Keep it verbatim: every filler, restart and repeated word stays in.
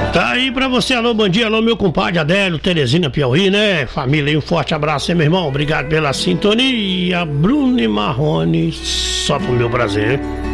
Tá aí pra você, alô, bom dia, alô, meu compadre Adélio, Teresina, Piauí, né? Família, um forte abraço, hein, meu irmão? Obrigado pela sintonia. Bruno e Marrone, só pro meu prazer.